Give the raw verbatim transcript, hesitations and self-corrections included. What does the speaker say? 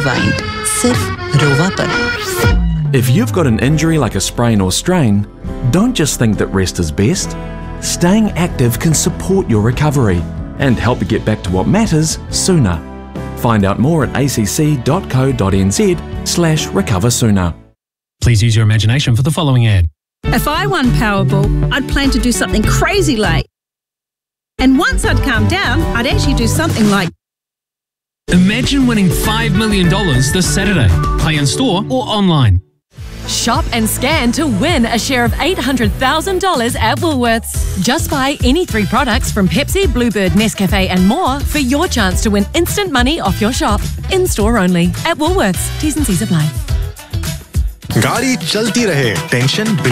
Rewind सिर्फ रोवा पर। If you've got an injury like a sprain or strain, don't just think that rest is best. Staying active can support your recovery and help you get back to what matters sooner. Find out more at acc.co.nz slash recover sooner. Please use your imagination for the following ad. If I won Powerball, I'd plan to do something crazy like. And once I'd calmed down, I'd actually do something like. Imagine winning five million dollars this Saturday. Play in store or online. Shop and scan to win a share of eight hundred thousand dollars at Woolworths. Just buy any three products from Pepsi, Bluebird, Nescafe and more for your chance to win instant money off your shop. In store only. At Woolworths. T's and C's apply. गाड़ी चलती रहे, tension